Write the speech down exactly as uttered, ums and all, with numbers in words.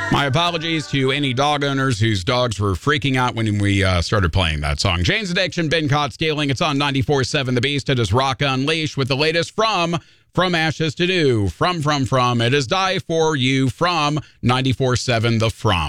My apologies to any dog owners whose dogs were freaking out when we uh, started playing that song. Jane's Addiction, been caught stealing. It's on ninety-four point seven The Beast. It is Rock Unleashed with the latest from From Ashes to New. From, from, from. It is Die For You from ninety-four point seven The From.